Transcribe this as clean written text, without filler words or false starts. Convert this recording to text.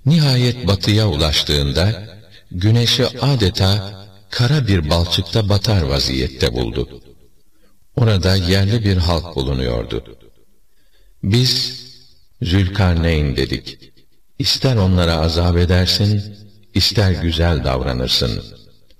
Nihayet batıya ulaştığında, güneşi adeta kara bir balçıkta batar vaziyette buldu. Orada yerli bir halk bulunuyordu. Biz, Zülkarneyn dedik, İster onlara azap edersin, ister güzel davranırsın.